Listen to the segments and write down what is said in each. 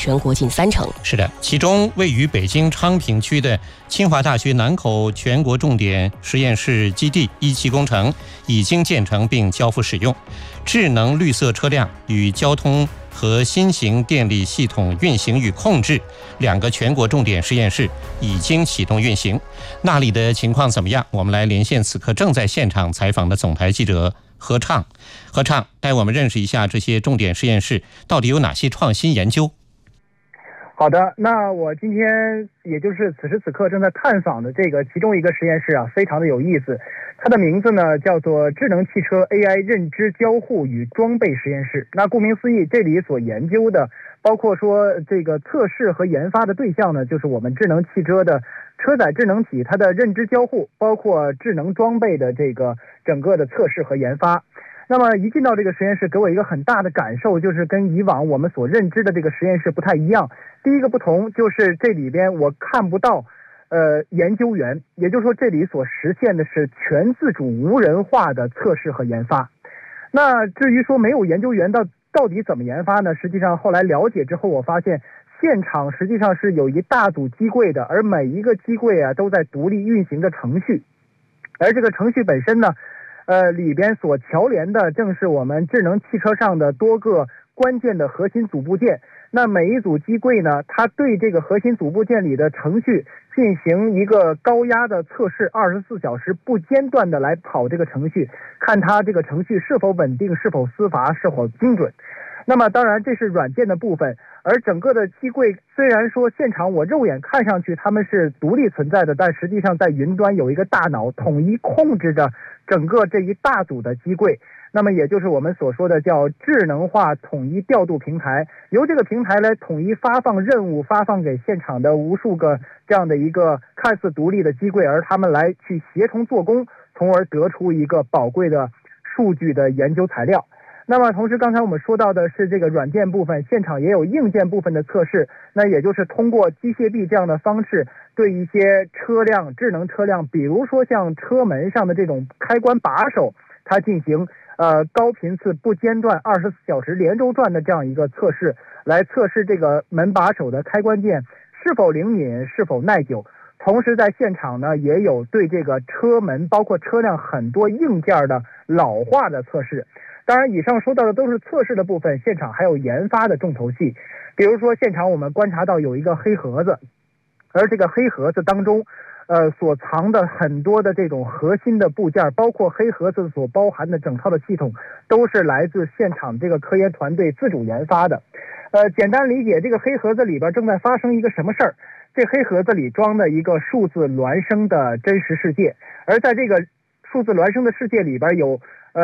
全国近30%。 是的，其中位于北京昌平区的清华大学南口全国重点实验室基地1期工程已经建成并交付使用，智能绿色车辆与交通和新型电力系统运行与控制2个全国重点实验室已经启动运行。那里的情况怎么样？我们来连线此刻正在现场采访的总台记者何畅。何畅，带我们认识一下这些重点实验室到底有哪些创新研究。 好的，那我今天也就是此时此刻正在探访的这个其中一个实验室啊，非常的有意思。它的名字呢叫做智能汽车 AI 认知交互与装备实验室。那顾名思义，这里所研究的包括说这个测试和研发的对象呢，就是我们智能汽车的车载智能体它的认知交互，包括智能装备的这个整个的测试和研发。那么一进到这个实验室，给我一个很大的感受，就是跟以往我们所认知的这个实验室不太一样。第一个不同就是这里边我看不到研究员，也就是说这里所实现的是全自主无人化的测试和研发。那至于说没有研究员到底怎么研发呢？实际上后来了解之后，我发现现场实际上是有一大组机柜的，而每一个机柜啊都在独立运行着程序，而这个程序本身呢里边所桥连的正是我们智能汽车上的多个关键的核心组部件。那每一组机柜呢，它对这个核心组部件里的程序进行一个高压的测试，24小时不间断的来跑这个程序，看它这个程序是否稳定，是否司法，是否精准。那么当然这是软件的部分，而整个的机柜虽然说现场我肉眼看上去它们是独立存在的，但实际上在云端有一个大脑统一控制着整个这一大组的机柜。那么也就是我们所说的叫智能化统一调度平台，由这个平台来统一发放任务，发放给现场的无数个这样的一个看似独立的机柜，而他们来去协同做工，从而得出一个宝贵的数据的研究材料。那么同时刚才我们说到的是这个软件部分，现场也有硬件部分的测试，那也就是通过机械臂这样的方式，对一些车辆智能车辆，比如说像车门上的这种开关把手，它进行高频次不间断24小时连轴转的这样一个测试，来测试这个门把手的开关键是否灵敏，是否耐久。同时在现场呢也有对这个车门包括车辆很多硬件的老化的测试。当然以上说到的都是测试的部分，现场还有研发的重头戏。比如说现场我们观察到有一个黑盒子，而这个黑盒子当中所藏的很多的这种核心的部件，包括黑盒子所包含的整套的系统，都是来自现场这个科研团队自主研发的。简单理解，这个黑盒子里边正在发生一个什么事儿？这黑盒子里装的一个数字孪生的真实世界，而在这个数字孪生的世界里边有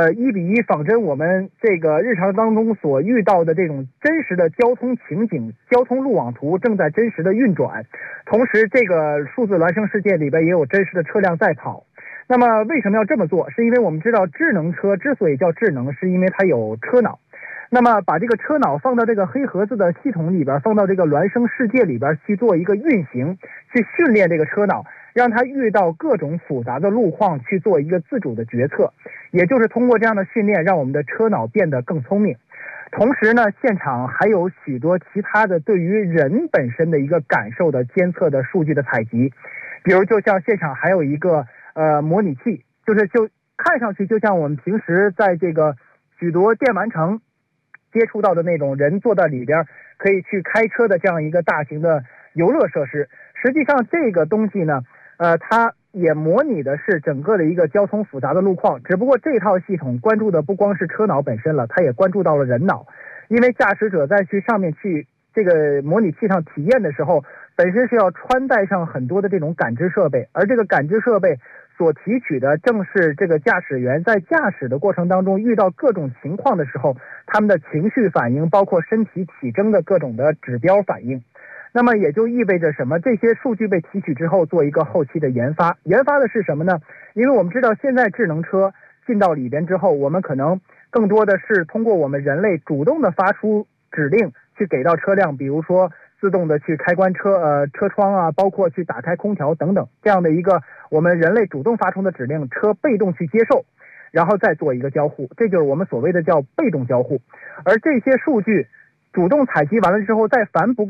1:1仿真我们这个日常当中所遇到的这种真实的交通情景，交通路网图正在真实的运转，同时这个数字孪生世界里边也有真实的车辆在跑。那么为什么要这么做？是因为我们知道智能车之所以叫智能，是因为它有车脑。那么把这个车脑放到这个黑盒子的系统里边，放到这个孪生世界里边去做一个运行，去训练这个车脑，让它遇到各种复杂的路况去做一个自主的决策。也就是通过这样的训练，让我们的车脑变得更聪明。同时呢，现场还有许多其他的对于人本身的一个感受的监测的数据的采集。比如就像现场还有一个模拟器，就看上去就像我们平时在这个许多电玩城接触到的那种人坐在里边可以去开车的这样一个大型的游乐设施。实际上这个东西呢它也模拟的是整个的一个交通复杂的路况，只不过这套系统关注的不光是车脑本身了，它也关注到了人脑。因为驾驶者在去上面去这个模拟器上体验的时候，本身是要穿戴上很多的这种感知设备，而这个感知设备所提取的正是这个驾驶员在驾驶的过程当中遇到各种情况的时候，他们的情绪反应，包括身体体征的各种的指标反应。那么也就意味着什么？这些数据被提取之后做一个后期的研发。研发的是什么呢？因为我们知道现在智能车进到里边之后，我们可能更多的是通过我们人类主动的发出指令去给到车辆，比如说自动的去开关车窗啊，包括去打开空调等等，这样的一个我们人类主动发出的指令，车被动去接受，然后再做一个交互，这就是我们所谓的叫被动交互。而这些数据主动采集完了之后，再反哺